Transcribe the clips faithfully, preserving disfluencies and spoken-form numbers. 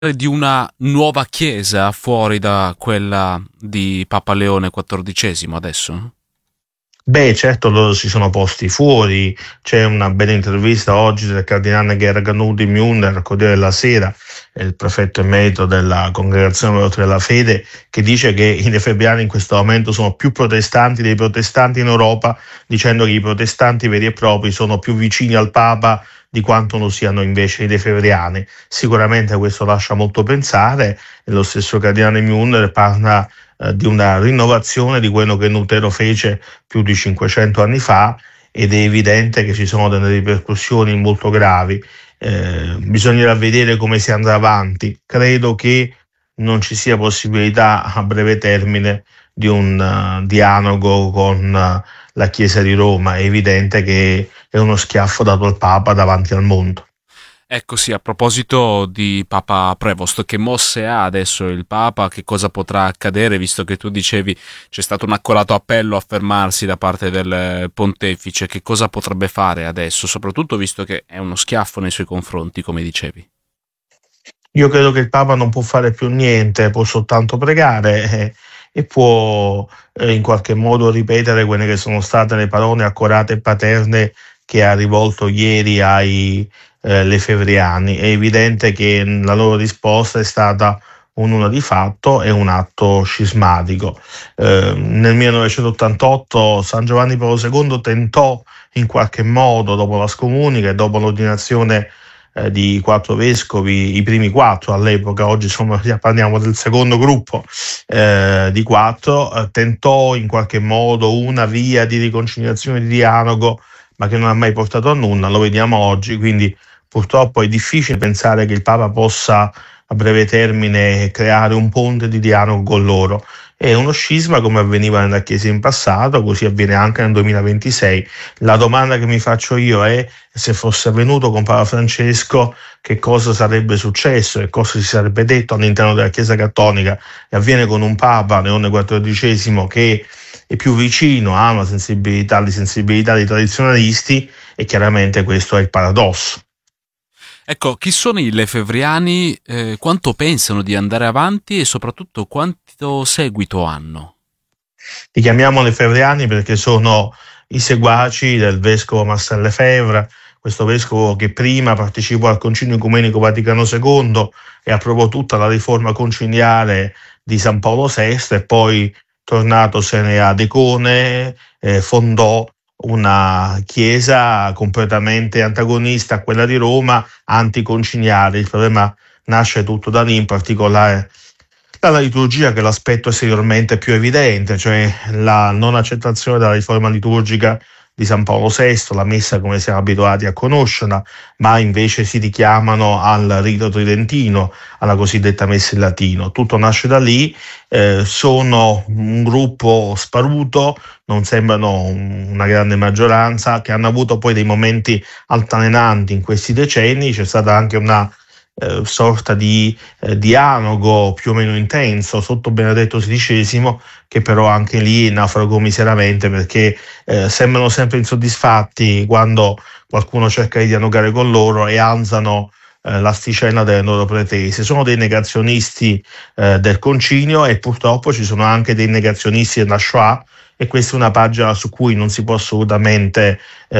di una nuova chiesa fuori da quella di Papa Leone quattordicesimo adesso? Beh, certo, loro si sono posti fuori. C'è una bella intervista oggi del cardinale Gerganudi Münder al Corriere della Sera, il prefetto emerito della Congregazione Veloce della Fede, che dice che i lefebvriani in questo momento sono più protestanti dei protestanti in Europa, dicendo che i protestanti veri e propri sono più vicini al Papa di quanto lo siano invece i lefebvriani. Sicuramente questo lascia molto pensare, e lo stesso cardinale Münder parla eh, di una rinnovazione di quello che Lutero fece più di cinquecento anni fa, ed è evidente che ci sono delle ripercussioni molto gravi. Eh, bisognerà vedere come si andrà avanti. Credo che non ci sia possibilità a breve termine di un uh, dialogo con uh, la Chiesa di Roma. È evidente che è uno schiaffo dato al Papa davanti al mondo. Ecco sì, a proposito di Papa Prevost, che mosse ha adesso il Papa, che cosa potrà accadere, visto che tu dicevi c'è stato un accorato appello a fermarsi da parte del pontefice, che cosa potrebbe fare adesso, soprattutto visto che è uno schiaffo nei suoi confronti, come dicevi? Io credo che il Papa non può fare più niente, può soltanto pregare eh, e può eh, in qualche modo ripetere quelle che sono state le parole accorate e paterne che ha rivolto ieri ai eh, lefebvriani. È evidente che la loro risposta è stata un'una di fatto e un atto scismatico. Eh, nel millenovecentottantotto San Giovanni Paolo secondo tentò in qualche modo, dopo la scomunica e dopo l'ordinazione eh, di quattro vescovi, i primi quattro all'epoca, oggi sono, già parliamo del secondo gruppo eh, di quattro, eh, tentò in qualche modo una via di riconciliazione, di dialogo, ma che non ha mai portato a nulla, lo vediamo oggi, quindi purtroppo è difficile pensare che il Papa possa a breve termine creare un ponte di dialogo con loro. È uno scisma come avveniva nella Chiesa in passato, così avviene anche nel duemilaventisei. La domanda che mi faccio io è: se fosse avvenuto con Papa Francesco, che cosa sarebbe successo e cosa si sarebbe detto all'interno della Chiesa Cattolica? E avviene con un Papa, Leone quattordicesimo, che è più vicino a una sensibilità, alle sensibilità dei tradizionalisti, e chiaramente questo è il paradosso. Ecco, chi sono i lefebvriani, eh, quanto pensano di andare avanti e soprattutto quanto seguito hanno? Li chiamiamo lefebvriani perché sono i seguaci del vescovo Marcel Lefebvre, questo vescovo che prima partecipò al Concilio Ecumenico Vaticano secondo e approvò tutta la riforma conciliare di San Paolo sesto, e poi, tornatosene a Decone, eh, fondò una chiesa completamente antagonista a quella di Roma, anticonciliare. Il problema nasce tutto da lì, in particolare dalla liturgia, che è l'aspetto esteriormente più evidente, cioè la non accettazione della riforma liturgica di San Paolo sesto, la messa come siamo abituati a conoscerla, ma invece si richiamano al rito tridentino, alla cosiddetta messa in latino. Tutto nasce da lì, eh, sono un gruppo sparuto, non sembrano una grande maggioranza, che hanno avuto poi dei momenti altalenanti in questi decenni. C'è stata anche una Eh, sorta di eh, dialogo più o meno intenso sotto Benedetto sedicesimo, che però anche lì naufragò miseramente, perché eh, sembrano sempre insoddisfatti quando qualcuno cerca di dialogare con loro e alzano eh, l'asticella delle loro pretese. Sono dei negazionisti eh, del concilio, e purtroppo ci sono anche dei negazionisti della Shoah, e questa è una pagina su cui non si può assolutamente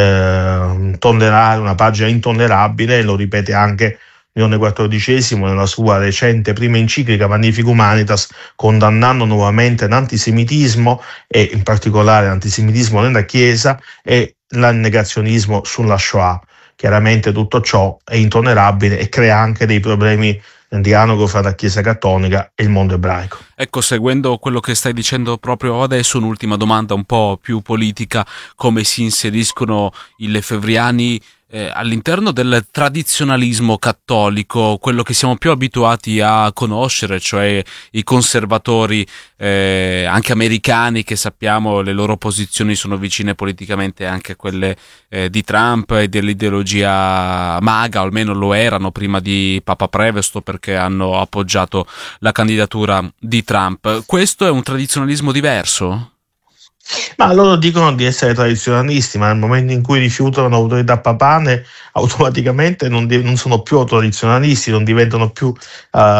eh, tollerare, una pagina intollerabile. Lo ripete anche Leone quattordicesimo nella sua recente prima enciclica Magnificat Humanitas, condannando nuovamente l'antisemitismo, e in particolare l'antisemitismo nella Chiesa e il negazionismo sulla Shoah. Chiaramente tutto ciò è intollerabile e crea anche dei problemi nel dialogo fra la Chiesa Cattolica e il mondo ebraico. Ecco, seguendo quello che stai dicendo proprio adesso, un'ultima domanda un po' più politica: come si inseriscono i lefebvriani eh, all'interno del tradizionalismo cattolico, quello che siamo più abituati a conoscere, cioè i conservatori eh, anche americani, che sappiamo le loro posizioni sono vicine politicamente anche a quelle eh, di Trump e dell'ideologia MAGA, o almeno lo erano prima di Papa Prevost, perché hanno appoggiato la candidatura di Trump. Questo è un tradizionalismo diverso? Ma loro dicono di essere tradizionalisti, ma nel momento in cui rifiutano l'autorità papale, automaticamente non, di- non sono più tradizionalisti, non diventano più uh,